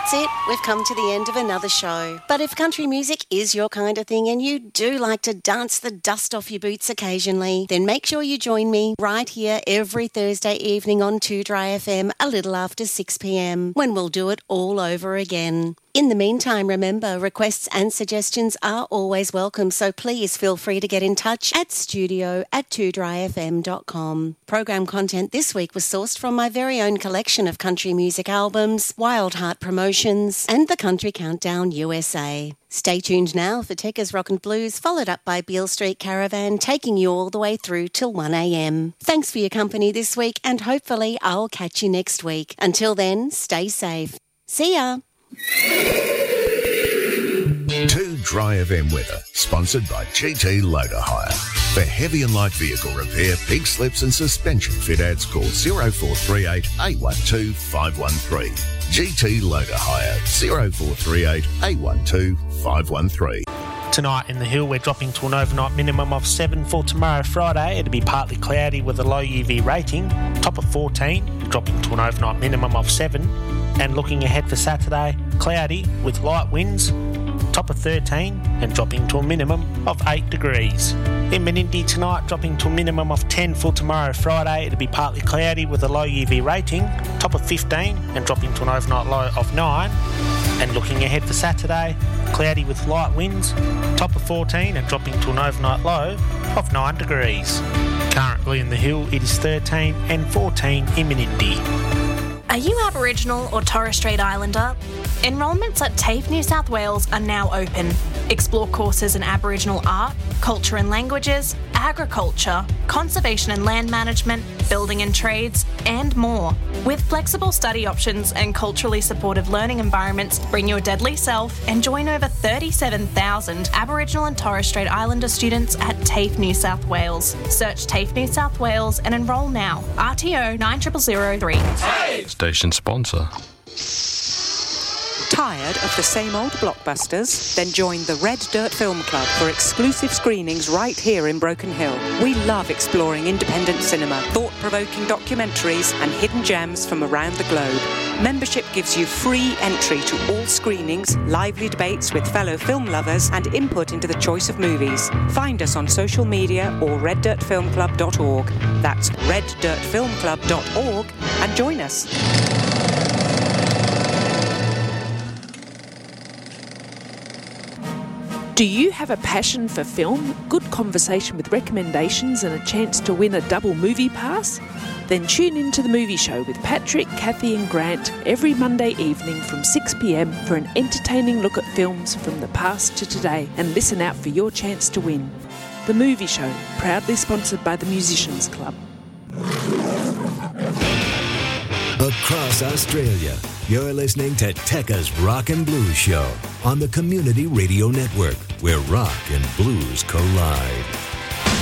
That's it. We've come to the end of another show. But if country music is your kind of thing and you do like to dance the dust off your boots occasionally, then make sure you join me right here every Thursday evening on 2Dry FM a little after 6 p.m, when we'll do it all over again. In the meantime, remember, requests and suggestions are always welcome, so please feel free to get in touch at studio@twodryfm.com. Program content this week was sourced from my very own collection of country music albums, Wild Heart Promotions, and the Country Countdown USA. Stay tuned now for Tekka's Rock and Blues, followed up by Beale Street Caravan, taking you all the way through till 1 a.m. Thanks for your company this week, and hopefully I'll catch you next week. Until then, stay safe. See ya! 2Dry FM weather, sponsored by GT Loader Hire. For heavy and light vehicle repair, pig slips and suspension fit-outs, call 0438 812 513. GT Loader Hire, 0438 812 513. Tonight in the Hill, we're dropping to an overnight minimum of 7 for tomorrow, Friday. It'll be partly cloudy with a low UV rating. Top of 14, dropping to an overnight minimum of 7. And looking ahead for Saturday, cloudy with light winds. Top of 13 and dropping to a minimum of 8 degrees. In Menindee tonight, dropping to a minimum of 10 for tomorrow, Friday. It'll be partly cloudy with a low UV rating. Top of 15 and dropping to an overnight low of 9. And looking ahead for Saturday, cloudy with light winds. Top of 14 and dropping to an overnight low of 9 degrees. Currently in the Hill, it is 13 and 14 in Menindee. Are you Aboriginal or Torres Strait Islander? Enrolments at TAFE New South Wales are now open. Explore courses in Aboriginal art, culture and languages, agriculture, conservation and land management, building and trades, and more. With flexible study options and culturally supportive learning environments, bring your deadly self and join over 37,000 Aboriginal and Torres Strait Islander students at TAFE New South Wales. Search TAFE New South Wales and enrol now. RTO 900003. Station sponsor. Tired of the same old blockbusters? Then join the Red Dirt Film Club for exclusive screenings right here in Broken Hill. We love exploring independent cinema, thought-provoking documentaries and hidden gems from around the globe. Membership gives you free entry to all screenings, lively debates with fellow film lovers and input into the choice of movies. Find us on social media or reddirtfilmclub.org. That's reddirtfilmclub.org and join us. Do you have a passion for film, good conversation with recommendations and a chance to win a double movie pass? Then tune in to The Movie Show with Patrick, Kathy and Grant every Monday evening from 6 p.m. for an entertaining look at films from the past to today, and listen out for your chance to win. The Movie Show, proudly sponsored by the Musicians Club. Across Australia, you're listening to Tekka's Rock and Blues Show on the Community Radio Network, where rock and blues collide.